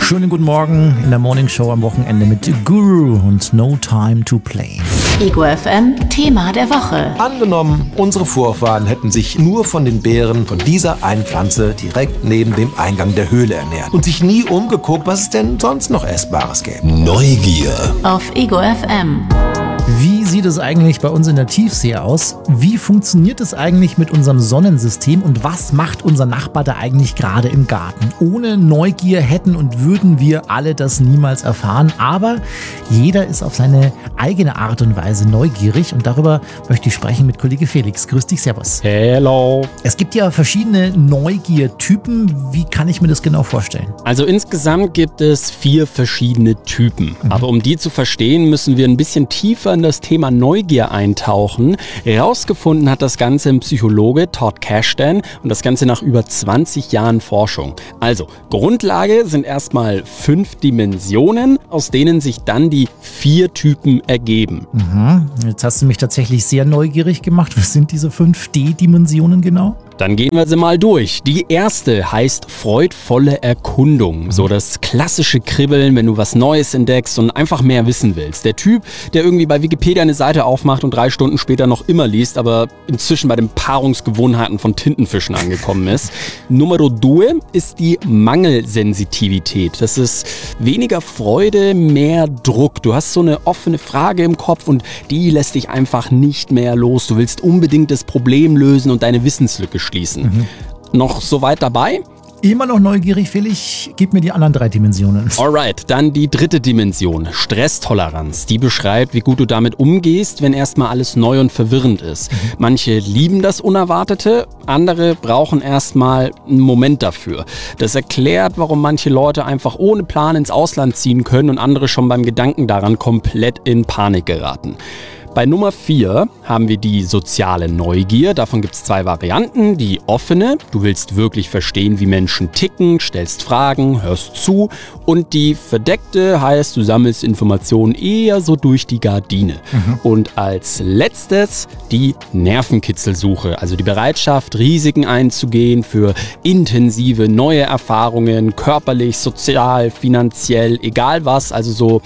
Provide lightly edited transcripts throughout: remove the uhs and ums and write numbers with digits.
Schönen guten Morgen in der Morning Show am Wochenende mit Guru und No Time to Play. Ego FM Thema der Woche. Angenommen, unsere Vorfahren hätten sich nur von den Beeren von dieser einen Pflanze direkt neben dem Eingang der Höhle ernährt und sich nie umgeguckt, was es denn sonst noch Essbares gäbe. Neugier. Auf Ego FM. Wie sieht es eigentlich bei uns in der Tiefsee aus? Wie funktioniert es eigentlich mit unserem Sonnensystem und was macht unser Nachbar da eigentlich gerade im Garten? Ohne Neugier hätten und würden wir alle das niemals erfahren, aber jeder ist auf seine eigene Art und Weise neugierig und darüber möchte ich sprechen mit Kollege Felix. Grüß dich, servus. Hello. Es gibt ja verschiedene Neugiertypen. Wie kann ich mir das genau vorstellen? Also insgesamt gibt es 4 verschiedene Typen. Aber um die zu verstehen, müssen wir ein bisschen tiefer in das Thema Neugier eintauchen. Herausgefunden hat das Ganze ein Psychologe Todd Kashdan und das Ganze nach über 20 Jahren Forschung. Also Grundlage sind erstmal 5 Dimensionen, aus denen sich dann die 4 Typen ergeben. Jetzt hast du mich tatsächlich sehr neugierig gemacht. Was sind diese 5 D-Dimensionen genau? Dann gehen wir sie mal durch. Die erste heißt freudvolle Erkundung. So das klassische Kribbeln, wenn du was Neues entdeckst und einfach mehr wissen willst. Der Typ, der irgendwie bei Wikipedia eine Seite aufmacht und 3 Stunden später noch immer liest, aber inzwischen bei den Paarungsgewohnheiten von Tintenfischen angekommen ist. Numero 2 ist die Mangelsensitivität. Das ist weniger Freude, mehr Druck. Du hast so eine offene Frage im Kopf und die lässt dich einfach nicht mehr los. Du willst unbedingt das Problem lösen und deine Wissenslücke schließen. Noch so weit dabei? Immer noch neugierig, Felix. Gib mir die anderen 3 Dimensionen. Alright, dann die 3. Dimension, Stresstoleranz. Die beschreibt, wie gut du damit umgehst, wenn erstmal alles neu und verwirrend ist. Manche lieben das Unerwartete, andere brauchen erstmal einen Moment dafür. Das erklärt, warum manche Leute einfach ohne Plan ins Ausland ziehen können und andere schon beim Gedanken daran komplett in Panik geraten. Bei Nummer 4 haben wir die soziale Neugier. Davon gibt es 2 Varianten. Die offene, du willst wirklich verstehen, wie Menschen ticken, stellst Fragen, hörst zu. Und die verdeckte heißt, du sammelst Informationen eher so durch die Gardine. Und als letztes die Nervenkitzelsuche, also die Bereitschaft, Risiken einzugehen für intensive neue Erfahrungen, körperlich, sozial, finanziell, egal was, also so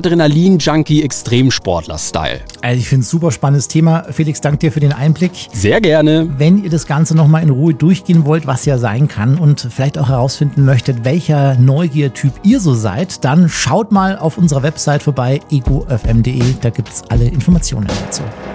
Adrenalin-Junkie-Extremsportler-Style. Also ich finde es ein super spannendes Thema. Felix, danke dir für den Einblick. Sehr gerne. Wenn ihr das Ganze nochmal in Ruhe durchgehen wollt, was ja sein kann und vielleicht auch herausfinden möchtet, welcher Neugiertyp ihr so seid, dann schaut mal auf unserer Website vorbei, egofm.de. Da gibt es alle Informationen dazu.